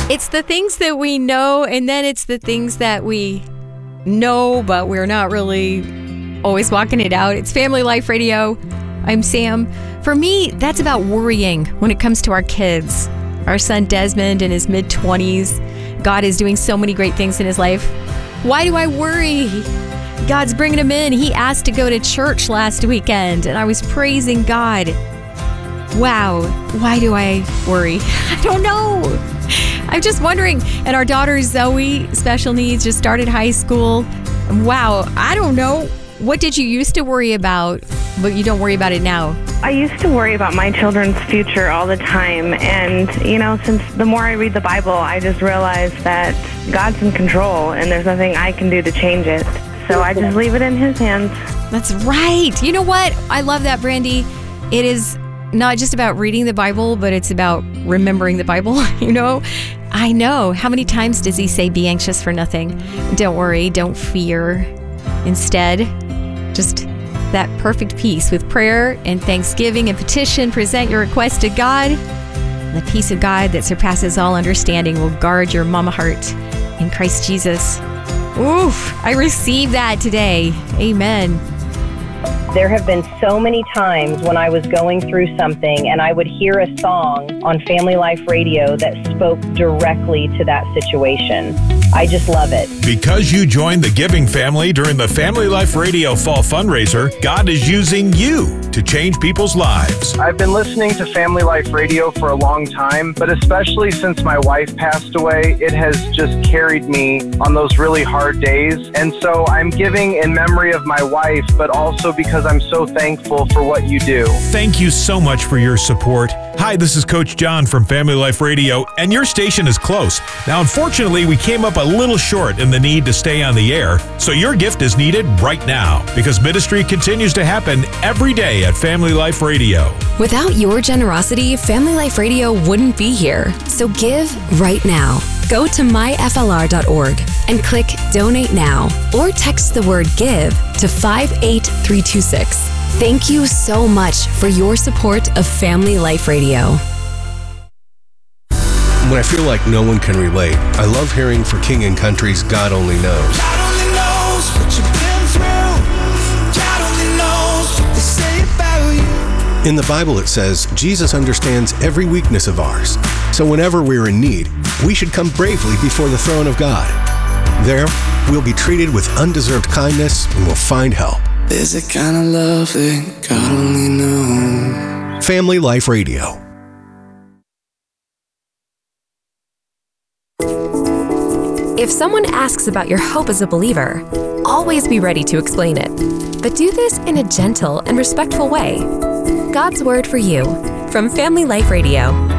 It's the things that we know, and then it's the things that we know, but we're not really always walking it out. It's Family Life Radio. I'm Sam. For me, that's about worrying when it comes to our kids. Our son Desmond in his mid-20s. God is doing so many great things in his life. Why do I worry? God's bringing him in. He asked to go to church last weekend, and I was praising God. Wow, why do I worry? I don't know. I'm just wondering. And our daughter Zoe, special needs, just started high school. Wow, I don't know. What did you used to worry about, but you don't worry about it now? I used to worry about my children's future all the time. And, since the more I read the Bible, I just realized that God's in control and there's nothing I can do to change it. So I just leave it in His hands. That's right. You know what? I love that, Brandy. It is not just about reading the Bible, but it's about remembering the Bible, I know. How many times does He say, be anxious for nothing? Don't worry, don't fear. Instead, just that perfect peace with prayer and thanksgiving and petition. Present your request to God. The peace of God that surpasses all understanding will guard your mama heart in Christ Jesus. Oof, I received that today. Amen. There have been so many times when I was going through something and I would hear a song on Family Life Radio that spoke directly to that situation. I just love it. Because you joined the giving family during the Family Life Radio Fall Fundraiser, God is using you to change people's lives. I've been listening to Family Life Radio for a long time, but especially since my wife passed away, it has just carried me on those really hard days. And so I'm giving in memory of my wife, but also because I'm so thankful for what you do. Thank you so much for your support. Hi, this is Coach John from Family Life Radio, and your station is close. Now, unfortunately, we came up a little short in the need to stay on the air, so your gift is needed right now because ministry continues to happen every day at Family Life Radio. Without your generosity, Family Life Radio wouldn't be here. So give right now. Go to myflr.org and click Donate Now or text the word GIVE to 58326. Thank you so much for your support of Family Life Radio. When I feel like no one can relate, I love hearing For King and Country's God Only Knows. God only knows what you've been through. God only knows what they say about you. In the Bible it says, Jesus understands every weakness of ours. So whenever we're in need, we should come bravely before the throne of God. There, we'll be treated with undeserved kindness and we'll find help. There's a kind of love that God only knows. Family Life Radio. If someone asks about your hope as a believer, always be ready to explain it. But do this in a gentle and respectful way. God's Word for you from Family Life Radio.